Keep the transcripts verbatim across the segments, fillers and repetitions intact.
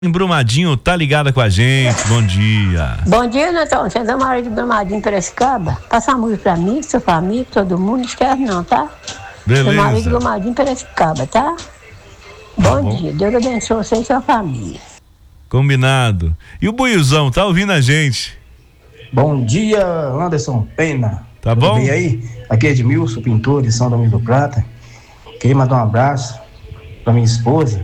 Em Brumadinho, tá ligada com a gente, bom dia. Bom dia, Netão, você é Maria de Brumadinho, Piracicaba? Passa a música pra mim, sua família, todo mundo, não esquece não, tá? Beleza. Sou Maria de Brumadinho, Piracicaba, tá? Bom, bom dia, Deus abençoe você e sua família. Combinado. E o Buiuzão, tá ouvindo a gente? Bom dia, Anderson Pena. Tá Tudo bom? bem aí? Aqui é Edmilson, pintor de São Domingos do Prata. Queria mandar um abraço pra minha esposa,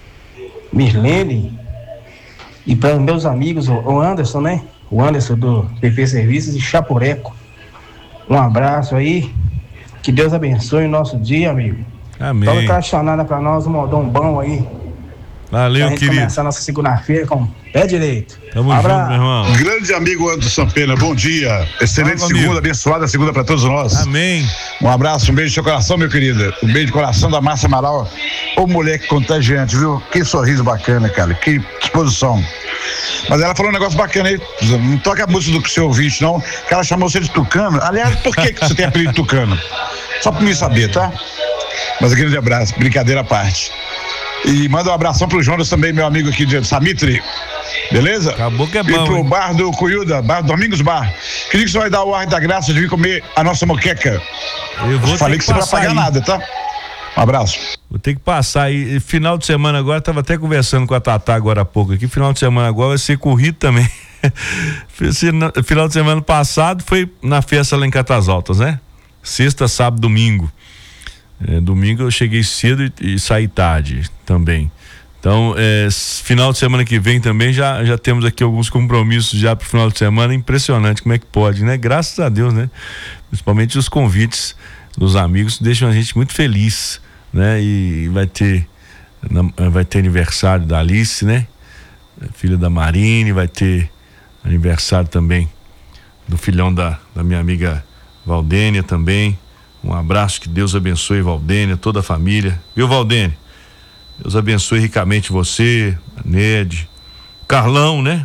Mirlene, e para meus amigos, o Anderson, né? O Anderson do P P Serviços de Chaporeco. Um abraço aí. Que Deus abençoe o nosso dia, amigo. Amém. Toda caixonada para nós, um modão bom aí. Valeu, pra gente querido. começar nossa segunda-feira com pé direito. Tamo Um junto, abraço. meu irmão. Grande amigo Anderson Pena, bom dia. Excelente Fala, segunda, amigo. abençoada segunda para todos nós. Amém. Um abraço, um beijo de seu coração, meu querido. Um beijo de coração da Márcia Amaral. Ô, moleque contagiante, viu? Que sorriso bacana, cara. Que disposição. Mas ela falou um negócio bacana aí. Não toca a música do seu ouvinte, não. Que ela chamou você de Tucano. Aliás, por que, que você tem apelido de Tucano? Só pra mim saber, tá? Mas um grande abraço, brincadeira à parte. E manda um abração pro Jonas também, meu amigo aqui de Samitri. Beleza? Acabou que é E bom, pro hein? bar do Cuyuda, bar Domingos Bar. Que dia que você vai dar o ar da graça de vir comer a nossa moqueca? Eu vou Falei ter que você não vai passar pagar aí. nada, tá? Um abraço. Vou ter que passar aí. Final de semana agora, tava até conversando com a Tatá agora há pouco aqui. Final de semana agora vai ser corrido também. Final de semana passado foi na festa lá em Catas Altas, né? Sexta, sábado, domingo. É, domingo eu cheguei cedo e, e saí tarde também. Então, é, final de semana que vem também já, já temos aqui alguns compromissos já pro final de semana. Impressionante como é que pode, né? Graças a Deus, né? Principalmente os convites dos amigos deixam a gente muito feliz, né? E vai ter vai ter aniversário da Alice, né? Filha da Marine, vai ter aniversário também do filhão da, da minha amiga Valdênia também. Um abraço, que Deus abençoe Valdênia, toda a família. Viu, Valdênia? Deus abençoe ricamente você, a Ned, Carlão, né?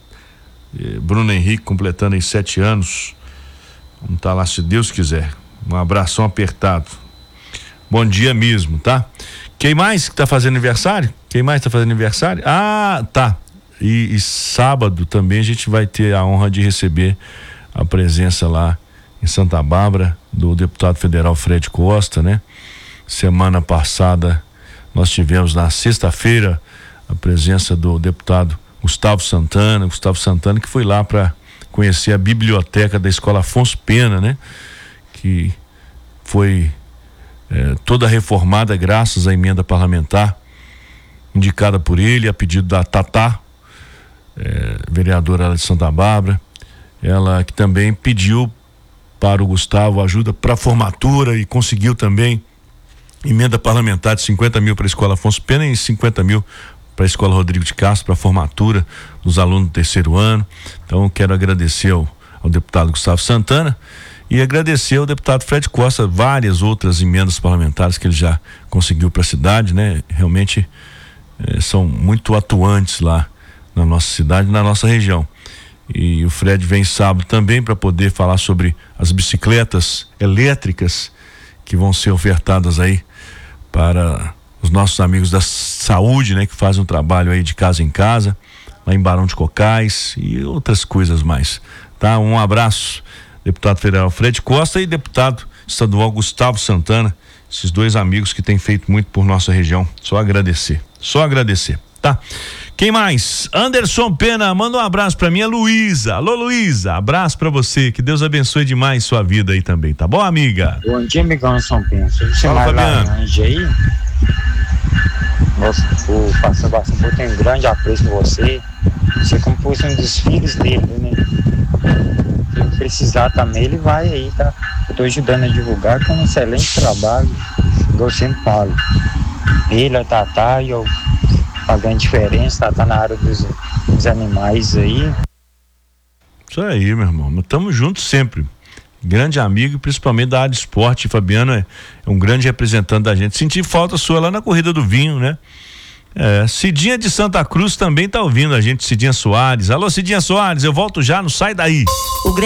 E Bruno Henrique completando aí sete anos. Vamos estar lá se Deus quiser. Um abração apertado. Bom dia mesmo, tá? Quem mais que tá fazendo aniversário? Quem mais tá fazendo aniversário? Ah, tá. E, e sábado também a gente vai ter a honra de receber a presença lá em Santa Bárbara do deputado federal Fred Costa, né? Semana passada nós tivemos na sexta-feira a presença do deputado Gustavo Santana, Gustavo Santana que foi lá para conhecer a biblioteca da Escola Afonso Pena, né? Que foi eh, toda reformada graças à emenda parlamentar indicada por ele a pedido da Tatá, eh, vereadora de Santa Bárbara, ela que também pediu para o Gustavo ajuda para a formatura e conseguiu também emenda parlamentar de cinquenta mil para a Escola Afonso Pena e cinquenta mil para a Escola Rodrigo de Castro para a formatura dos alunos do terceiro ano. Então quero agradecer ao, ao deputado Gustavo Santana e agradecer ao deputado Fred Costa várias outras emendas parlamentares que ele já conseguiu para a cidade, né? Realmente eh, são muito atuantes lá na nossa cidade, na nossa região. E o Fred vem sábado também para poder falar sobre as bicicletas elétricas que vão ser ofertadas aí para os nossos amigos da saúde, né? Que fazem um trabalho aí de casa em casa, lá em Barão de Cocais e outras coisas mais, tá? Um abraço, deputado federal Fred Costa e deputado estadual Gustavo Santana, esses dois amigos que têm feito muito por nossa região. Só agradecer, só agradecer, tá? Quem mais? Anderson Pena, manda um abraço pra mim, a Luísa. Alô, Luísa, abraço pra você, que Deus abençoe demais sua vida aí também, tá bom, amiga? Bom dia, amigão Anderson Pena. Se você Fala, mais lá Fabiano. longe aí, nossa, o pastor Bassambu tem um grande apreço por você. Você como fosse um dos filhos dele, né? Se ele precisar também, ele vai aí, tá? Eu tô ajudando a divulgar com um excelente trabalho, igual eu sempre falo. Ele, a Tatá e eu fazendo diferença, tá na área dos, dos animais aí. Isso aí, meu irmão, mas tamo juntos sempre. Grande amigo, principalmente da área de esporte. Fabiano é, é um grande representante da gente. Senti falta sua lá na corrida do vinho, né? É, Cidinha de Santa Cruz também tá ouvindo a gente, Cidinha Soares. Alô, Cidinha Soares, eu volto já, não sai daí. O